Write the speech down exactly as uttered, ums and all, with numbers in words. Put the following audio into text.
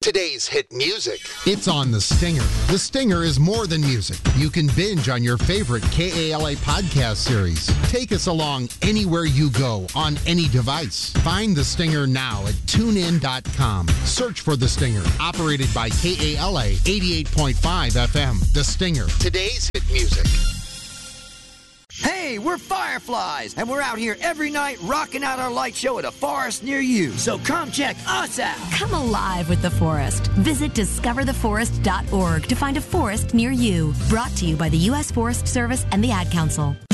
Today's hit music. It's on The Stinger. The Stinger is more than music. You can binge on your favorite K A L A podcast series. Take us along anywhere you go on any device. Find The Stinger now at tune in dot com. Search for The Stinger. Operated by K A L A eighty-eight point five F M. The Stinger. Today's hit music. Hey, we're Fireflies, and we're out here every night rocking out our light show at a forest near you. So come check us out. Come alive with the forest. Visit discover the forest dot org to find a forest near you. Brought to you by the U S Forest Service and the Ad Council.